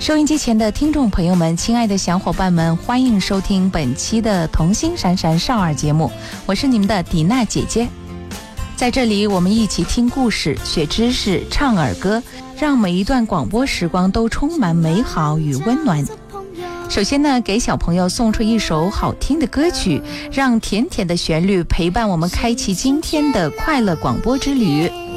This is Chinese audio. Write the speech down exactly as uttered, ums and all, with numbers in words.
收音机前的听众朋友们，亲爱的小伙伴们，欢迎收听本期的童心闪闪少儿节目，我是你们的迪娜姐姐。在这里我们一起听故事、学知识、唱儿歌，让每一段广播时光都充满美好与温暖。首先呢，给小朋友送出一首好听的歌曲，让甜甜的旋律陪伴我们开启今天的快乐广播之旅。